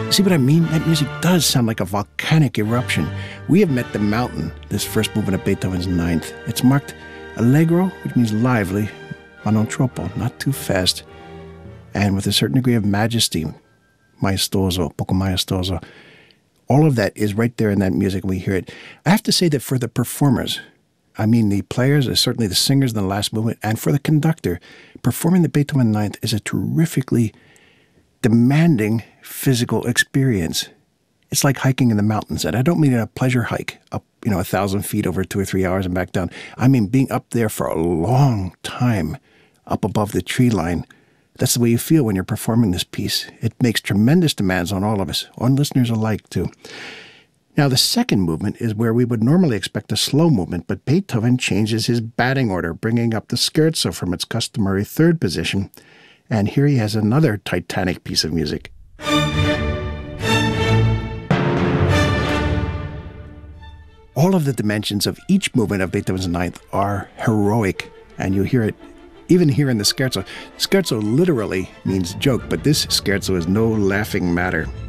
See what I mean? That music does sound like a volcanic eruption. We have met the mountain, this first movement of Beethoven's Ninth. It's marked allegro, which means lively, ma non troppo, not too fast, and with a certain degree of majesty, maestoso, poco maestoso. All of that is right there in that music, and we hear it. I have to say that for the performers, I mean the players, certainly the singers in the last movement, and for the conductor, performing the Beethoven Ninth is a terrifically demanding physical experience. It's like hiking in the mountains, and I don't mean a pleasure hike up, 1,000 feet over 2 or 3 hours and back down. I mean being up there for a long time, up above the tree line. That's the way you feel when you're performing this piece. It makes tremendous demands on all of us, on listeners alike, too. Now, the second movement is where we would normally expect a slow movement, but Beethoven changes his batting order, bringing up the scherzo from its customary third position. And here he has another titanic piece of music. All of the dimensions of each movement of Beethoven's Ninth are heroic, and you hear it even here in the scherzo. Scherzo literally means joke, but this scherzo is no laughing matter.